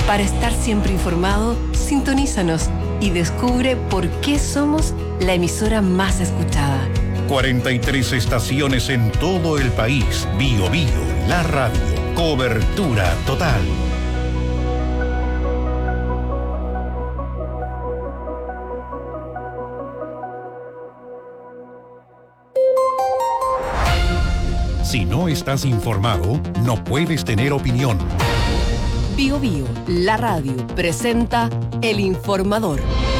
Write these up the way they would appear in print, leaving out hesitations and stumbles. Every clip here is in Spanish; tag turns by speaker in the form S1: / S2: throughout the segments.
S1: Para estar siempre informado, sintonízanos y descubre por qué somos la emisora más escuchada.
S2: 43 estaciones en todo el país. Bio Bio, la radio. Cobertura total. Si no estás informado, no puedes tener opinión.
S1: Bio Bio, la radio, presenta El Informador.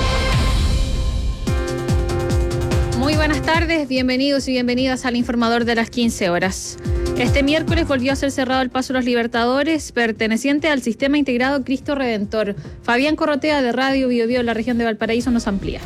S3: Muy buenas tardes, bienvenidos y bienvenidas al Informador de las 15 horas. Este miércoles volvió a ser cerrado el Paso a los Libertadores, perteneciente al Sistema Integrado Cristo Redentor. Fabián Corrotea, de Radio Bio Bio, en la región de Valparaíso, nos amplía.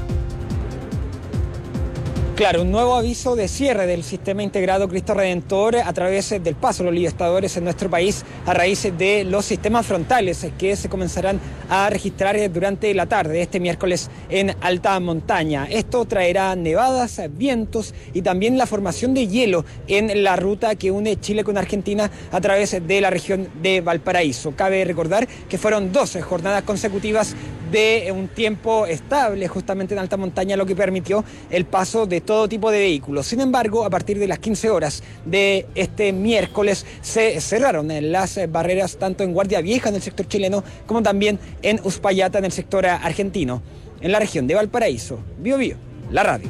S4: Claro, un nuevo aviso de cierre del Sistema Integrado Cristo Redentor a través del Paso a los Libertadores en nuestro país a raíz de los sistemas frontales que se comenzarán a registrar durante la tarde de este miércoles en alta montaña. Esto traerá nevadas, vientos y también la formación de hielo en la ruta que une Chile con Argentina a través de la región de Valparaíso. Cabe recordar que fueron 12 jornadas consecutivas de un tiempo estable justamente en alta montaña, lo que permitió el paso de todo tipo de vehículos. Sin embargo, a partir de las 15 horas de este miércoles se cerraron las barreras tanto en Guardia Vieja en el sector chileno como también en Uspallata en el sector argentino. En la región de Valparaíso, Bio Bio, la radio.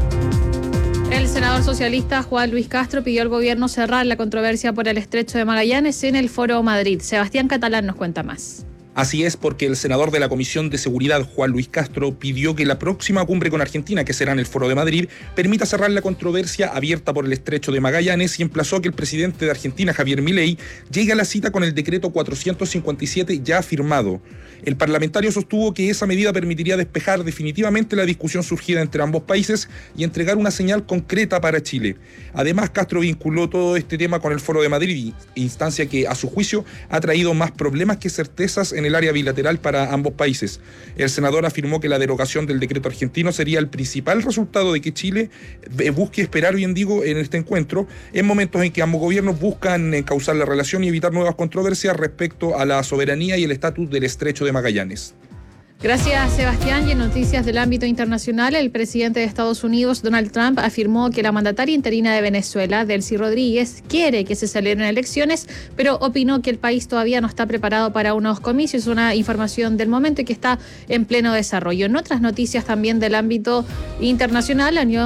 S3: El senador socialista Juan Luis Castro pidió al gobierno cerrar la controversia por el Estrecho de Magallanes en el Foro Madrid. Sebastián Catalán nos cuenta más.
S5: Así es, porque el senador de la Comisión de Seguridad, Juan Luis Castro, pidió que la próxima cumbre con Argentina, que será en el Foro de Madrid, permita cerrar la controversia abierta por el Estrecho de Magallanes y emplazó a que el presidente de Argentina, Javier Milei, llegue a la cita con el decreto 457 ya firmado. El parlamentario sostuvo que esa medida permitiría despejar definitivamente la discusión surgida entre ambos países y entregar una señal concreta para Chile. Además, Castro vinculó todo este tema con el Foro de Madrid, instancia que, a su juicio, ha traído más problemas que certezas en el área bilateral para ambos países. El senador afirmó que la derogación del decreto argentino sería el principal resultado de que Chile busque esperar, bien digo, en este encuentro, en momentos en que ambos gobiernos buscan encauzar la relación y evitar nuevas controversias respecto a la soberanía y el estatus del Estrecho de Magallanes.
S3: Gracias, Sebastián. Y en noticias del ámbito internacional, el presidente de Estados Unidos, Donald Trump, afirmó que la mandataria interina de Venezuela, Delcy Rodríguez, quiere que se celebren elecciones, pero opinó que el país todavía no está preparado para unos comicios. Una información del momento y que está en pleno desarrollo. En otras noticias también del ámbito internacional, la Unión